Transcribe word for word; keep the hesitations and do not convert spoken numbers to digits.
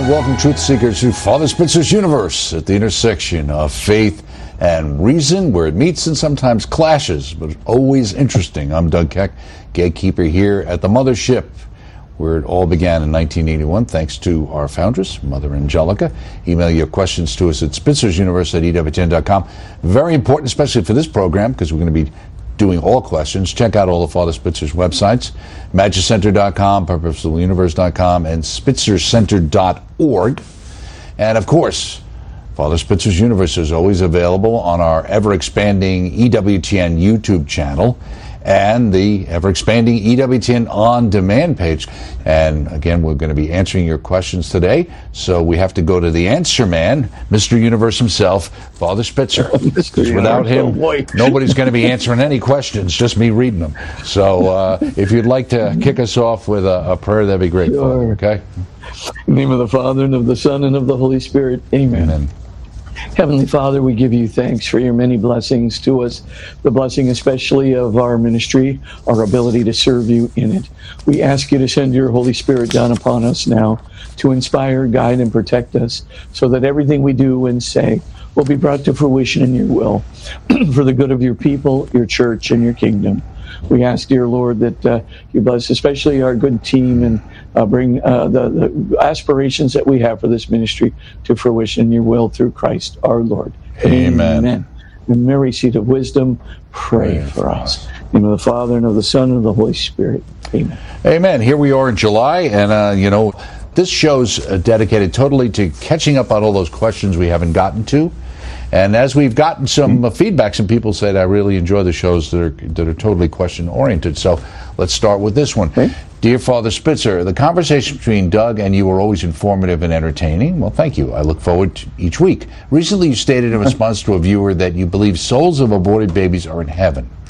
And welcome, truth seekers, to Father Spitzer's Universe at the intersection of faith and reason, where it meets and sometimes clashes, but always interesting. I'm Doug Keck, gatekeeper here at the Mothership, where it all began in nineteen eighty-one, thanks to our foundress, Mother Angelica. Email your questions to us at spitzers universe at e w t n dot com. Very important, especially for this program, because we're going to be doing all questions. Check out all of Father Spitzer's websites, magicenter dot com, purposeful universe dot com, and spitzer center dot org. And of course, Father Spitzer's Universe is always available on our ever-expanding E W T N YouTube channel and the ever-expanding E W T N On Demand page. And again, we're going to be answering your questions today, so we have to go to the answer man, Mister Universe himself, Father Spitzer. Because without him, nobody's going to be answering any questions, just me reading them. So uh, if you'd like to kick us off with a, a prayer, that'd be great, sure. Father, okay? In the name of the Father, and of the Son, and of the Holy Spirit. Amen. Amen. Heavenly Father, we give you thanks for your many blessings to us, the blessing especially of our ministry, our ability to serve you in it. We ask you to send your Holy Spirit down upon us now to inspire, guide, and protect us so that everything we do and say will be brought to fruition in your will for the good of your people, your church, and your kingdom. We ask, dear Lord, that uh, you bless especially our good team and uh, bring uh, the, the aspirations that we have for this ministry to fruition in your will through Christ our Lord. Amen. Amen. And Mary, seat of wisdom, pray, pray for us. In the name of the Father, and of the Son, and of the Holy Spirit. Amen. Amen. Here we are in July, and, uh, you know, this show's uh, dedicated totally to catching up on all those questions we haven't gotten to. And as we've gotten some uh, feedback, some people said, I really enjoy the shows that are that are totally question-oriented. So let's start with this one. Okay. Dear Father Spitzer, the conversation between Doug and you are always informative and entertaining. Well, thank you. I look forward to each week. Recently, you stated in response to a viewer that you believe souls of aborted babies are in heaven.